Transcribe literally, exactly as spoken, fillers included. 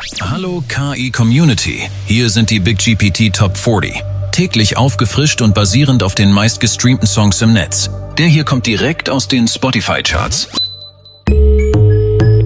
Hallo K I Community, hier sind die Big G P T Top vierzig. Täglich aufgefrischt und basierend auf den meistgestreamten Songs im Netz. Der hier kommt direkt aus den Spotify-Charts.